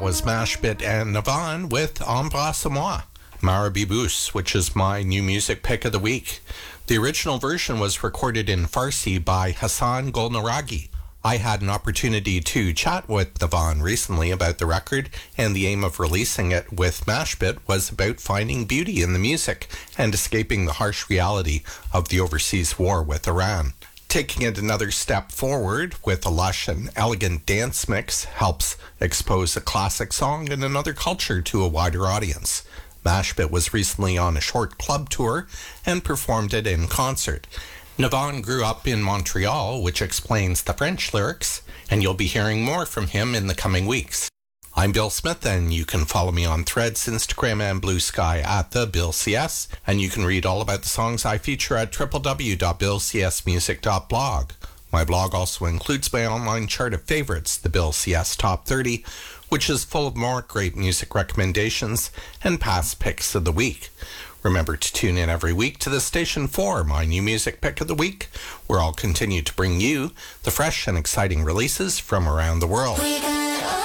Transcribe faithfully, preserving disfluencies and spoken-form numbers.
was Mashbit and Navan with Embrasse-moi, Marabibous, which is my new music pick of the week. The original version was recorded in Farsi by Hassan Golnaragi. I had an opportunity to chat with Navan recently about the record, and the aim of releasing it with Mashbit was about finding beauty in the music and escaping the harsh reality of the overseas war with Iran. Taking it another step forward with a lush and elegant dance mix helps expose a classic song and another culture to a wider audience. Mashbit was recently on a short club tour and performed it in concert. Navan grew up in Montreal, which explains the French lyrics, and you'll be hearing more from him in the coming weeks. I'm Bill Smith, and you can follow me on Threads, Instagram, and Blue Sky at the Bill C S, and you can read all about the songs I feature at w w w dot bill c s music dot blog. My blog also includes my online chart of favorites, the Bill C S Top thirty, which is full of more great music recommendations and past picks of the week. Remember to tune in every week to the station for my new music pick of the week, where I'll continue to bring you the fresh and exciting releases from around the world.